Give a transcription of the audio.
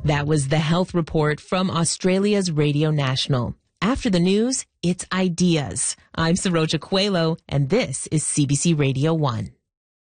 That was the health report from Australia's Radio National. After the news, it's Ideas. I'm Saroja Coelho, and this is CBC Radio 1.